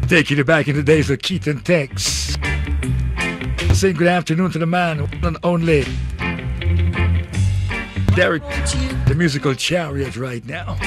Taking you back in the days of Keith and Tex. Saying good afternoon to the man, one and only Derek, the musical chariot right now.